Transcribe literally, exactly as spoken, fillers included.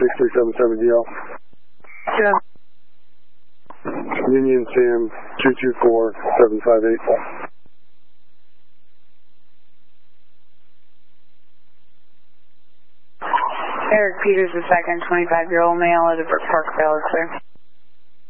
six three seven seven D L. Yeah. Union Sam two two four seven five eight. Eric Peters the second, twenty-five-year-old male at the Park Valley, sir.